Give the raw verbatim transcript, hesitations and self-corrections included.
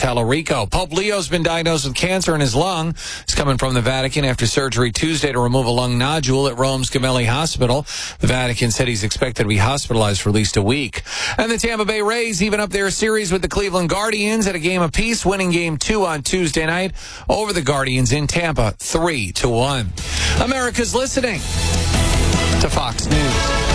Tallarico. Pope Leo's been diagnosed with cancer in his lung. He's coming from the Vatican after surgery Tuesday to remove a lung nodule at Rome's Gemelli Hospital. The Vatican said he's expected to be hospitalized for at least a week. And the Tampa Bay Rays even up their series with the Cleveland Guardians at a game apiece, winning game two on Tuesday night over the Guardians in Tampa, three to one. America's listening to Fox News.